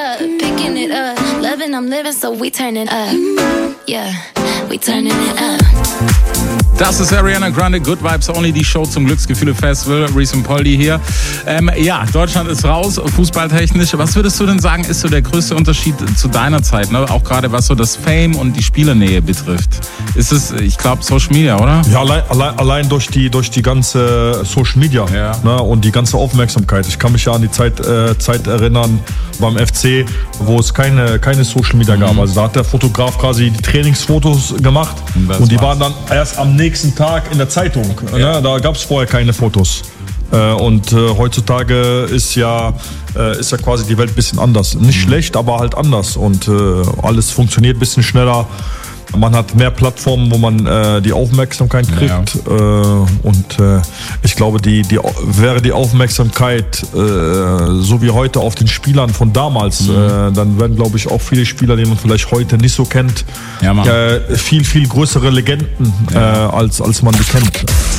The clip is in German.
Picking it up, loving, I'm living, so we turning up. Yeah, we turning it up. Das ist Ariana Grande, Good Vibes Only, die Show zum Glücksgefühle Festival. Reese und Poldi hier. Ja, Deutschland ist raus, fußballtechnisch. Was würdest du denn sagen, ist so der größte Unterschied zu deiner Zeit? Ne? Auch gerade was so das Fame und die Spielernähe betrifft. Ist es, ich glaube, Social Media, oder? Ja, allein durch die ganze Social Media, ja. Ne? Und die ganze Aufmerksamkeit. Ich kann mich ja an die Zeit erinnern beim FC, wo es keine Social Media gab. Also da hat der Fotograf quasi die Trainingsfotos gemacht und die waren dann erst am nächsten Tag in der Zeitung. Ja. Ne? Da gab es vorher keine Fotos. Und heutzutage ist ja quasi die Welt ein bisschen anders. Nicht schlecht, aber halt anders. Und alles funktioniert ein bisschen schneller. Man hat mehr Plattformen, wo man die Aufmerksamkeit kriegt. Ja. Ich glaube, wäre die Aufmerksamkeit so wie heute auf den Spielern von damals, dann werden, glaube ich, auch viele Spieler, die man vielleicht heute nicht so kennt, viel, viel größere Legenden, als man die kennt.